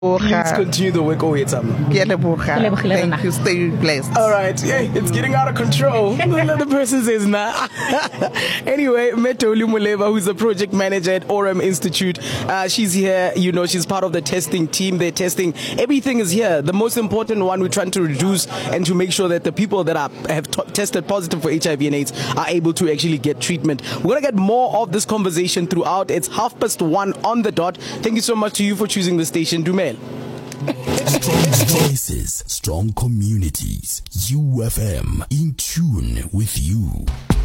Please continue the work. Thank you. Stay blessed. All right. Hey, it's getting out of control. The person says nah. Anyway, Metoli Muleva, who's the project manager at Aurum Institute, she's here. You know, she's part of the testing team. They're testing. Everything is here. The most important one, we're trying to reduce and to make sure that the people that have tested positive for HIV and AIDS are able to actually get treatment. We're going to get more of this conversation throughout. It's 1:30 on the dot. Thank you so much to you for choosing the station, Dumel. Strong voices, strong communities. UFM, in tune with you.